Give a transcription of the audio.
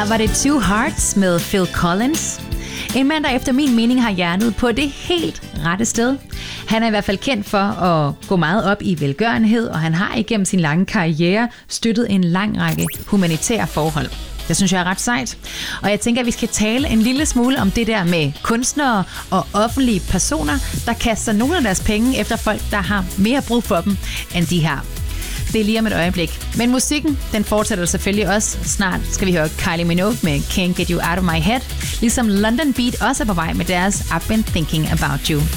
Her var det Two Hearts med Phil Collins. En mand, der efter min mening har hjertet på det helt rette sted. Han er i hvert fald kendt for at gå meget op i velgørenhed, og han har igennem sin lange karriere støttet en lang række humanitære forhold. Det synes jeg er ret sejt. Og jeg tænker, at vi skal tale en lille smule om det der med kunstnere og offentlige personer, der kaster nogle af deres penge efter folk, der har mere brug for dem, end de har. Det er lige om et øjeblik. Men musikken, den fortsætter selvfølgelig også. Snart skal vi høre Kylie Minogue med Can't Get You Out of My Head, ligesom London Beat også er på vej med deres I've Been Thinking About You.